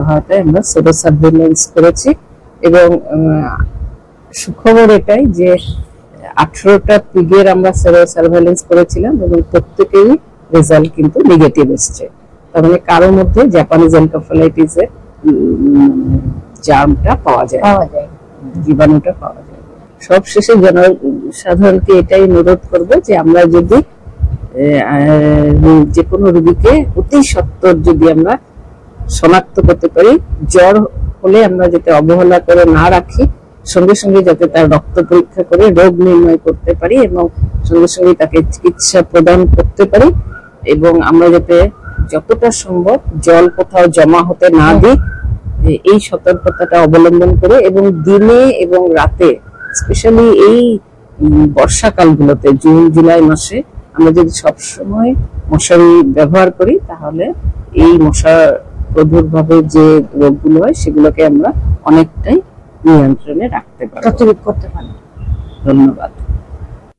সহায়তায় আমরা সেরো সার্ভেইলেন্স করেছি এবং সুখবর এটাই যে 18টা পিগের আমরা সেরো সার্ভেইলেন্স করেছিলাম এবং প্রত্যেকেরই রেজাল্ট কিন্তু নেগেটিভ এসেছে। তার মানে কারোর মধ্যে জাপানিজ এনকেফালাইটিস এর জার্মটা পাওয়া যায়, জীবাণুটা পাওয়া যায়। সবশেষে জনসাধারণকে এটাই অনুরোধ করবো যে আমরা যদি যে কোনো রোগীকে অতি সত্বর যদি আমরা শনাক্ত করতে পারি, জ্বর হলে আমরা যাতে অবহেলা করে না রাখি, সঙ্গে সঙ্গে যাতে তার রক্ত পরীক্ষা করে রোগ নির্ণয় করতে পারি এবং সঙ্গে সঙ্গে তাকে চিকিৎসা প্রদান করতে পারি এবং আমরা যাতে যতটা সম্ভব জল কোথাও জমা হতে না দিই এই সতর্কতাটা অবলম্বন করে এবং দিনে এবং রাতে স্পেশালি এই বর্ষাকালগুলোতে জুন জুলাই মাসে আমরা যদি সবসময় মশারি ব্যবহার করি তাহলে এই মশা প্রাদুর্ভাবে যে রোগগুলো হয় সেগুলোকে আমরা অনেকটাই নিয়ন্ত্রণে রাখতে পারবো, প্রতিরোধ করতে পারবো। ধন্যবাদ।